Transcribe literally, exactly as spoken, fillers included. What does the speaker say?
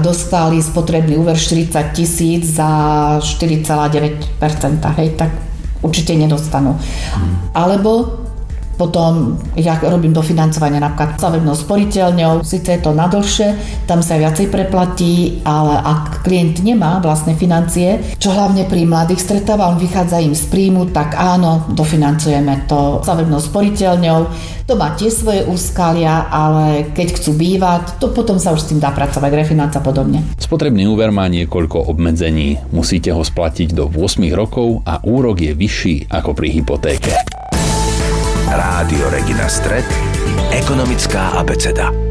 dostali spotrebný úver štyridsať tisíc za štyri celé deväť percenta, hej, tak určite nedostanú. Alebo potom ja robím dofinancovanie napríklad stavebnou sporiteľňou, síce je to na dlhšie, tam sa viacej preplatí, ale ak klient nemá vlastné financie, čo hlavne pri mladých stretáva, on vychádza im z príjmu, tak áno, dofinancujeme to stavebnou sporiteľňou. To má tiež svoje úskalia, ale keď chcú bývať, to potom sa už s tým dá pracovať, refinanca a podobne. Spotrebný úver má niekoľko obmedzení. Musíte ho splatiť do osem rokov a úrok je vyšší ako pri hypotéke. Rádio Regina Stret, ekonomická abeceda.